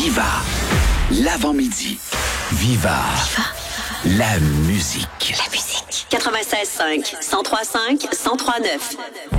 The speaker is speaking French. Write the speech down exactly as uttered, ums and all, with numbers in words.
Viva, l'avant-midi. Viva, la musique. La musique. quatre-vingt-seize cinq, cent trois cinq, cent trois neuf.